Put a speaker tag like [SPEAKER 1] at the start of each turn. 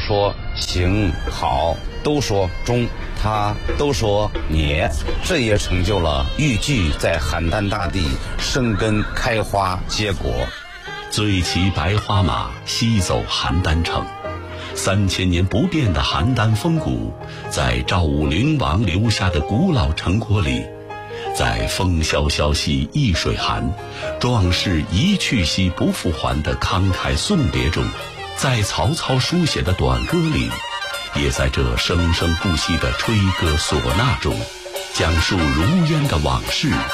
[SPEAKER 1] 说行好，都说中，他都说你，这也成就了豫剧在邯郸大地生根开花结果。
[SPEAKER 2] 醉骑白花马，西走邯郸城。3000年不变的邯郸风骨，在赵武灵王留下的古老成果里，在风萧萧兮易水寒，壮士一去兮不复还的慷慨送别中，在曹操书写的短歌里，也在这生生不息的吹歌唢呐中，讲述如烟的往事